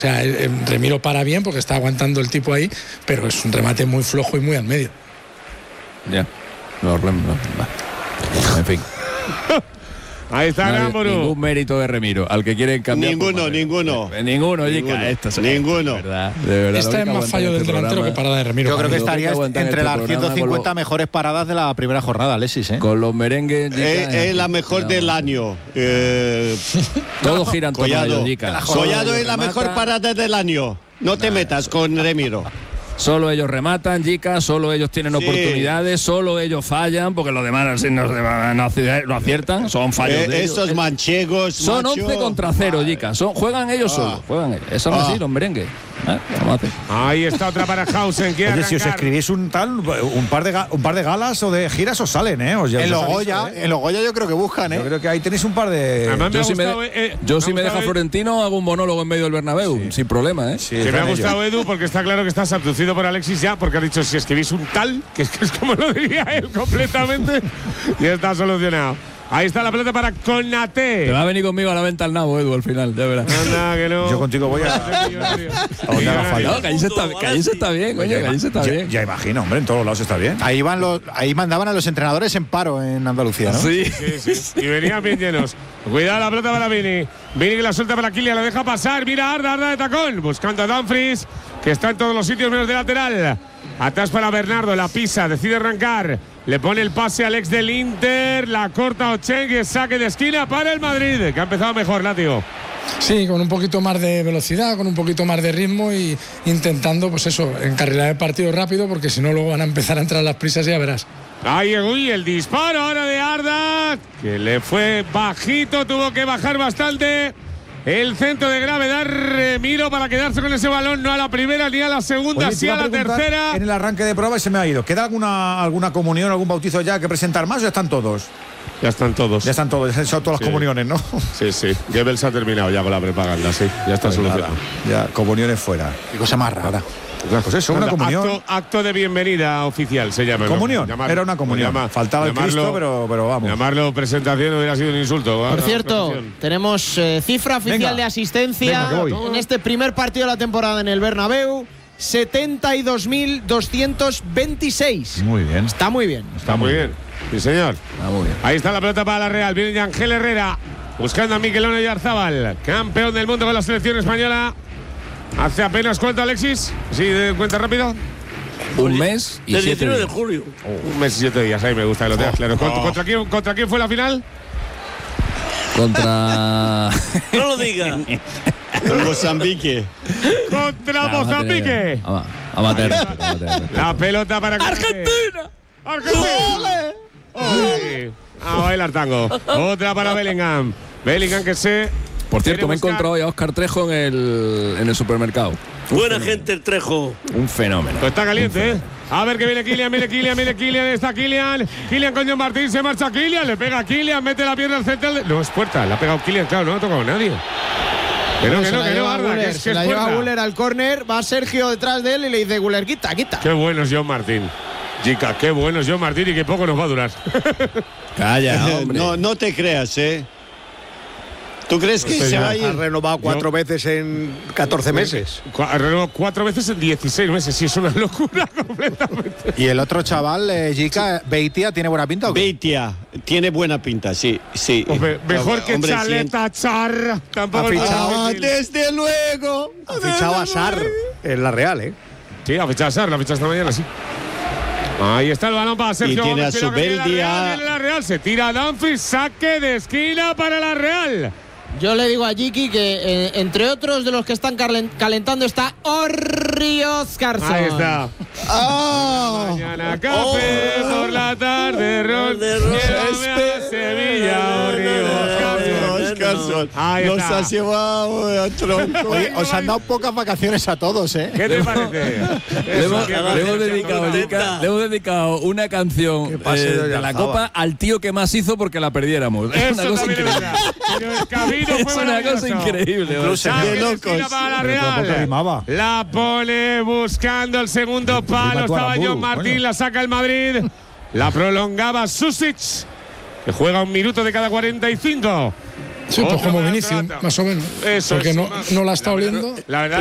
sea, Remiro para bien porque está aguantando el tipo ahí, pero es un remate muy flojo y muy al medio. Ya. No, en fin. Ahí está Gamburu. Ningún mérito de Remiro. Al que quieren cambiar. Ninguno. Ninguno, Jica. Ninguno. De verdad. Esta es más fallo del delantero que parada de Remiro. Yo creo que estaría entre las 150 mejores paradas de la primera jornada, Alexis. Con los merengues. Es la mejor del año. Todos giran todo ello, Jica. Collado es la mejor parada del año. No te metas con Remiro. Solo ellos rematan, Jica, solo ellos tienen oportunidades, solo ellos fallan, porque los demás no aciertan, son fallos de ellos. Esos manchegos, son 11 contra 0, Jica, juegan ellos solos, juegan ellos. Eso no es así, los merengues. Ahí está otra para Hausen. Oye, si os escribís un par de galas o de giras os salen, ¿eh? En Logoya yo creo que buscan, ¿eh? Yo creo que ahí tenéis un par de... Yo si me deja Florentino hago un monólogo en medio del Bernabéu, sin problema, ¿eh? Sí, me ha gustado Edu porque está claro que estás abducido por Alexis ya, porque ha dicho si escribís un tal, que es como lo diría él completamente, y está solucionado. Ahí está la pelota para Konaté. Te va a venir conmigo a la venta al nabo, Edu, al final, ya verás. Anda, que no. Yo contigo voy a donde haga falta. No, Callise está bien, coño, Callise está bien. Ya imagino, hombre, en todos lados está bien. Ahí mandaban a los entrenadores en paro en Andalucía, ¿no? Sí. Y venían bien llenos. Cuidado la pelota para Vini. Vini que la suelta para Kylian, la deja pasar. Mira Arda de tacón. Buscando a Dumfries, que está en todos los sitios menos de lateral. Atrás para Bernardo, la pisa, decide arrancar. Le pone el pase al ex del Inter, la corta Ochengue, saque de esquina para el Madrid, que ha empezado mejor, Látigo. Sí, con un poquito más de velocidad, con un poquito más de ritmo y intentando, pues eso, encarrilar el partido rápido, porque si no luego van a empezar a entrar las prisas y ya verás. Ahí el disparo ahora de Arda, que le fue bajito, tuvo que bajar bastante. El centro de gravedad, Remiro, para quedarse con ese balón, no a la primera ni a la segunda. Oye, sí a la tercera. En el arranque de prueba y se me ha ido. ¿Queda alguna comunión, algún bautizo ya que presentar más o ya están todos? Ya están todos. Ya son todas las comuniones, ¿no? Sí. Goebbels ha terminado ya con la propaganda, sí. Ya está solucionado. Ya, comuniones fuera. Qué cosa más rara. Pues eso, una comunión. Acto de bienvenida oficial se llama. ¿Comunión? Era una comunión. Faltaba el Cristo, pero vamos. Llamarlo presentación hubiera sido un insulto. Por cierto, tenemos cifra oficial de asistencia en este primer partido de la temporada en el Bernabéu. 72.226. Muy bien. Está muy bien. Está muy bien. Sí, señor. Está muy bien. Ahí está la pelota para la Real. Viene Ángel Herrera buscando a Mikel Oyarzabal, campeón del mundo con la selección española. Hace apenas, ¿cuánto, Alexis? Sí, de cuenta rápido. Un mes y 7 días. de julio. Un mes y 7 días, ahí me gusta que lo tengas claro. ¿Contra quién fue la final? Contra... No lo diga. Mozambique. Contra Mozambique. Amateur. La pelota para ¡Argentina! ¡Argentina! A bailar tango. Otra para Bellingham. Bellingham que se... Por cierto, me he encontrado ya a Óscar Trejo en el supermercado. Buena gente el Trejo. Un fenómeno. Pues está caliente, ¿eh? A ver que viene Kylian, está Kylian con John Martín, se marcha Kylian, le pega a Kylian, mete la pierna al central. No, es puerta, la ha pegado Kylian, claro, no ha tocado nadie. Pero que no, Arda, se la lleva Güler al córner, va Sergio detrás de él y le dice Güler, quita. Qué bueno es John Martín. Chica, qué bueno es John Martín y qué poco nos va a durar. Calla, hombre. No te creas, ¿eh? ¿Tú crees que se va a ir? Ha renovado 4 veces en 14 meses. Ha renovado 4 veces en 16 meses. Sí, es una locura completamente. Y el otro chaval, Jica, Beitia, ¿tiene buena pinta o qué? Beitia tiene buena pinta, sí. Mejor que Chaleta Char. Tampoco ha fichado. Desde luego. Ha fichado a Sarr en la Real, ¿eh? Sí, ha fichado a Sarr, la ha fichado esta mañana, sí. Ahí está el balón para Sergio. Y tiene a Zubeldia. La Real, se tira a Dumfries, saque de esquina para la Real. Yo le digo a Jiki que entre otros de los que están calentando está Orri Oscarsson. Ahí está. Mañana café por la tarde, Ron. Sevilla, Orri Oscarsson. Nos has llevado a tronco. Oye, os han dado pocas vacaciones a todos, ¿eh? ¿Qué te parece? Le hemos dedicado una canción de la Copa al tío que más hizo porque la perdiéramos. Es una cosa increíble. Es una cosa increíble. Para la Real. La pone buscando el segundo palo. Estaba John Martín, la saca el Madrid. La prolongaba Susic, que juega 1 minuto de cada 45. Sí, pues como Vinicius, más o menos. Eso porque es, no la está oliendo. La verdad